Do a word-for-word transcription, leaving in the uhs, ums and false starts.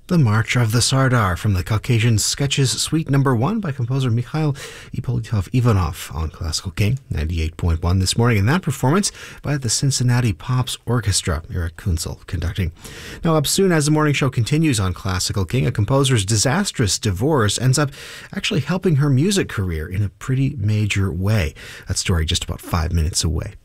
The March of the Sardar from the Caucasian Sketches Suite Number One by composer Mikhail Ippolitov-Ivanov on Classical King ninety-eight point one this morning, and that performance by the Cincinnati Pops Orchestra, Eric Kunzel conducting. Now, up soon as the morning show continues on Classical King, a composer's disastrous divorce ends up actually helping her music career in a pretty major way. That story just about five minutes away.